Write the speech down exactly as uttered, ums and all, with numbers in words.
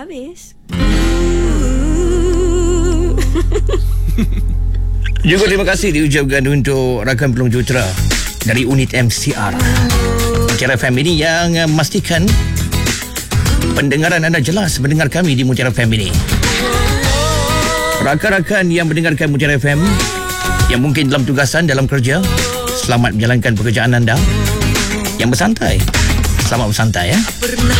habis. Juga terima kasih diucapkan untuk rakan pelung Jutera dari unit M C R Mutiara F M ini yang memastikan pendengaran anda jelas mendengar kami di Mutiara F M ini. Rakan-rakan yang mendengarkan Mutiara F M yang mungkin dalam tugasan, dalam kerja, selamat menjalankan pekerjaan anda. Yang bersantai, selamat bersantai ya.